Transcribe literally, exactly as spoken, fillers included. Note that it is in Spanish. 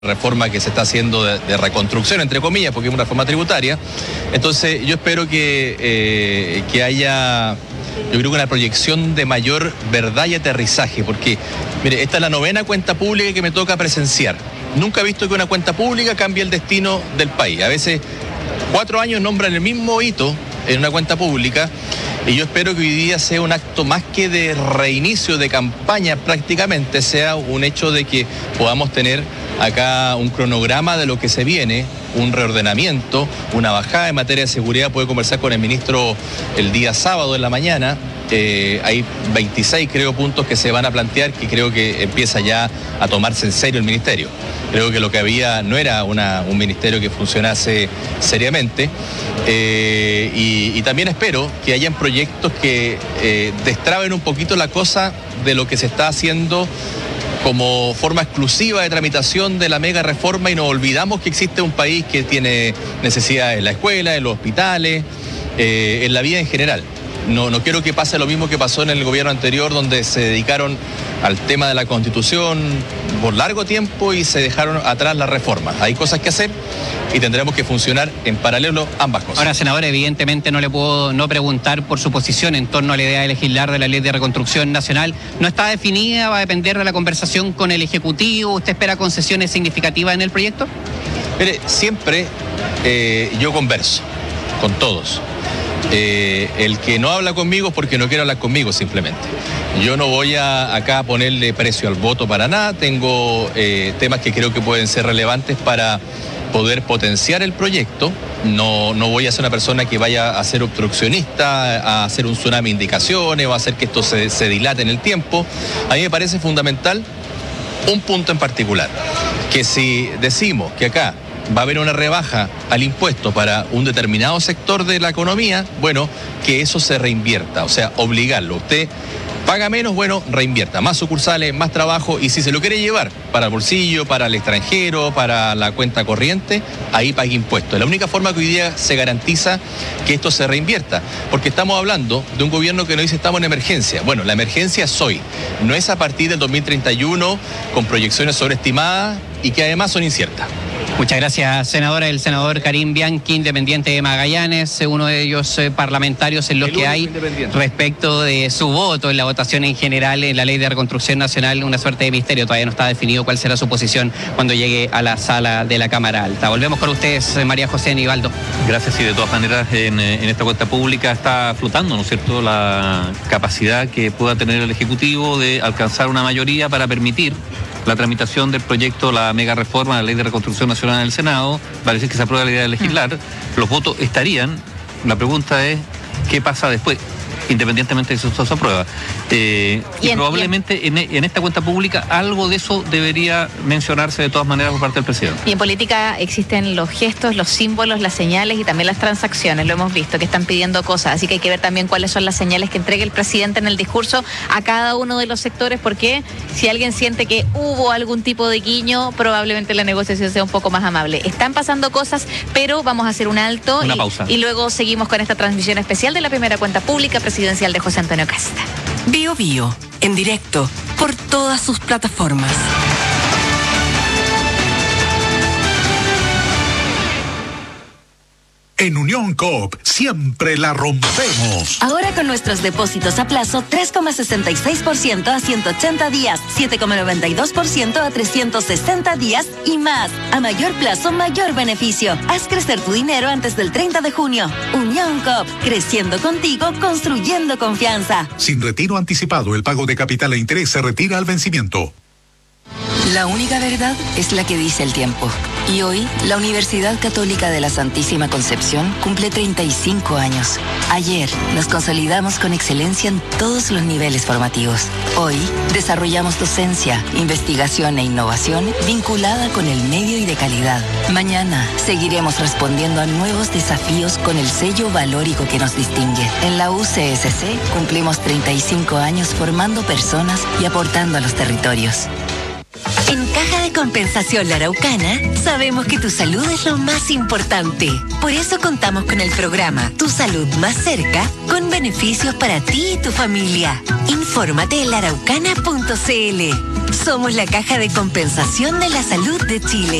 reforma que se está haciendo de, de reconstrucción, entre comillas, porque es una reforma tributaria. Entonces yo espero que, eh, que haya, yo creo que una proyección de mayor verdad y aterrizaje, porque, mire, esta es la novena cuenta pública que me toca presenciar. Nunca he visto que una cuenta pública cambie el destino del país. A veces cuatro años nombran el mismo hito en una cuenta pública, y yo espero que hoy día sea un acto más que de reinicio de campaña, prácticamente sea un hecho de que podamos tener acá un cronograma de lo que se viene, un reordenamiento, una bajada en materia de seguridad. Puedo conversar con el ministro el día sábado en la mañana. Eh, hay veintiséis, creo, puntos que se van a plantear, que creo que empieza ya a tomarse en serio el ministerio. Creo que lo que había no era una, un ministerio que funcionase seriamente. Eh, y, y también espero que hayan proyectos que eh, destraben un poquito la cosa de lo que se está haciendo como forma exclusiva de tramitación de la mega reforma, y nos olvidamos que existe un país que tiene necesidades en la escuela, en los hospitales, eh, en la vida en general. No, no quiero que pase lo mismo que pasó en el gobierno anterior, donde se dedicaron al tema de la Constitución por largo tiempo y se dejaron atrás las reformas. Hay cosas que hacer y tendremos que funcionar en paralelo ambas cosas. Ahora, senador, evidentemente no le puedo no preguntar por su posición en torno a la idea de legislar de la Ley de Reconstrucción Nacional. No está definida, va a depender de la conversación con el Ejecutivo. ¿Usted espera concesiones significativas en el proyecto? Mire, siempre eh, yo converso con todos. Eh, el que no habla conmigo es porque no quiere hablar conmigo, simplemente. Yo no voy a acá a ponerle precio al voto para nada. Tengo eh, temas que creo que pueden ser relevantes para poder potenciar el proyecto. No, no voy a ser una persona que vaya a ser obstruccionista, a hacer un tsunami de indicaciones o a hacer que esto se, se dilate en el tiempo. A mí me parece fundamental un punto en particular, que si decimos que acá va a haber una rebaja al impuesto para un determinado sector de la economía, bueno, que eso se reinvierta, o sea, obligarlo. Usted paga menos, bueno, reinvierta, más sucursales, más trabajo, y si se lo quiere llevar para el bolsillo, para el extranjero, para la cuenta corriente, ahí pague impuestos. Es la única forma que hoy día se garantiza que esto se reinvierta, porque estamos hablando de un gobierno que nos dice estamos en emergencia. Bueno, la emergencia es hoy, no es a partir del dos mil treinta y uno con proyecciones sobreestimadas y que además son inciertas. Muchas gracias, senadora. El senador Karim Bianchi, independiente de Magallanes, uno de ellos eh, parlamentarios en los que hay respecto de su voto en la votación en general en la Ley de Reconstrucción Nacional, una suerte de misterio. Todavía no está definido cuál será su posición cuando llegue a la sala de la Cámara Alta. Volvemos con ustedes, María José Nivaldo. Gracias, y de todas maneras en, en esta cuenta pública está flotando, ¿no es cierto?, la capacidad que pueda tener el Ejecutivo de alcanzar una mayoría para permitir la tramitación del proyecto, la mega reforma de la Ley de Reconstrucción Nacional en el Senado. Parece que se aprueba la idea de legislar. Los votos estarían. La pregunta es, ¿qué pasa después? Independientemente de si eso se aprueba. Eh, y, y probablemente en, en esta cuenta pública algo de eso debería mencionarse de todas maneras por parte del presidente. Y en política existen los gestos, los símbolos, las señales y también las transacciones. Lo hemos visto, que están pidiendo cosas. Así que hay que ver también cuáles son las señales que entregue el presidente en el discurso a cada uno de los sectores, porque si alguien siente que hubo algún tipo de guiño, probablemente la negociación sea un poco más amable. Están pasando cosas, pero vamos a hacer un alto. Una y, pausa. Y luego seguimos con esta transmisión especial de la primera cuenta pública presidencial de José Antonio Kast. Bio Bio, en directo, por todas sus plataformas. En Unión Coop siempre la rompemos. Ahora con nuestros depósitos a plazo, tres coma sesenta y seis por ciento a ciento ochenta días, siete coma noventa y dos por ciento a trescientos sesenta días y más. A mayor plazo, mayor beneficio. Haz crecer tu dinero antes del treinta de junio. Unión Coop, creciendo contigo, construyendo confianza. Sin retiro anticipado, el pago de capital e interés se retira al vencimiento. La única verdad es la que dice el tiempo. Y hoy, la Universidad Católica de la Santísima Concepción cumple treinta y cinco años. Ayer, nos consolidamos con excelencia en todos los niveles formativos. Hoy, desarrollamos docencia, investigación e innovación vinculada con el medio y de calidad. Mañana, seguiremos respondiendo a nuevos desafíos con el sello valórico que nos distingue. En la U C S C, cumplimos treinta y cinco años formando personas y aportando a los territorios. En Caja de de Compensación La Araucana, sabemos que tu salud es lo más importante. Por eso contamos con el programa Tu Salud Más Cerca, con beneficios para ti y tu familia. Infórmate en la araucana punto c l. Somos la Caja de Compensación de la Salud de Chile.